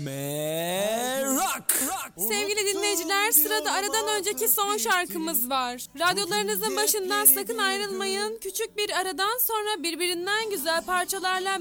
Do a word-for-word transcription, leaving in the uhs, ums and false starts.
Merak. Sevgili dinleyiciler, sırada aradan önceki son şarkımız var. Radyolarınızın başından sakın ayrılmayın. Küçük bir aradan sonra birbirinden güzel parçalarla